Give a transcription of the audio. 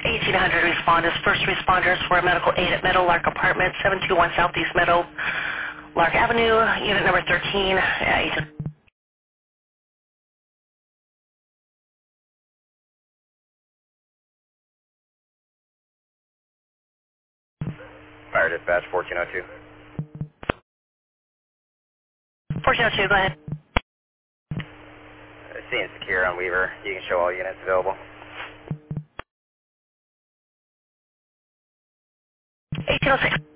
1800 responders, first responders for a medical aid at Meadowlark Apartment, 721 Southeast Meadowlark Avenue, unit number 13. Fire dispatch 1402. 1402, go ahead. Scene secure on Weaver. You can show all units available. 1806.